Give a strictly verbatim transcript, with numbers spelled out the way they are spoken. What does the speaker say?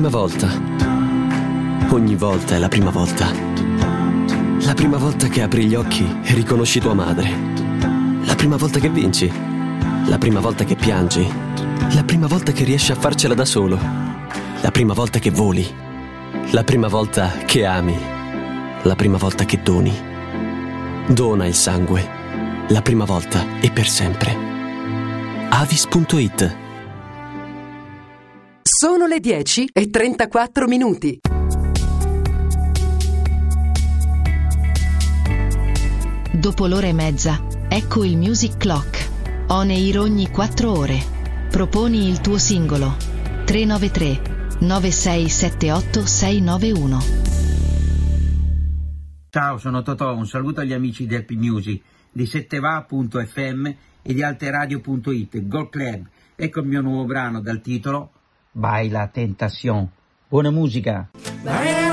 prima volta. Ogni volta è la prima volta. La prima volta che apri gli occhi e riconosci tua madre. La prima volta che vinci. La prima volta che piangi. La prima volta che riesci a farcela da solo. La prima volta che voli. La prima volta che ami. La prima volta che doni. Dona il sangue. La prima volta e per sempre. Avis punto it. Sono le dieci e trentaquattro minuti. Dopo l'ora e mezza, ecco il Music Clock. On air ogni quattro ore. Proponi il tuo singolo. tre nove tre nove sei sette otto sei nove uno. Ciao, sono Totò, un saluto agli amici del Happy Music, di setteva punto effe emme e di alteradio punto it, Gold Club. Ecco il mio nuovo brano dal titolo Baila Tentación. Buona musica! Baila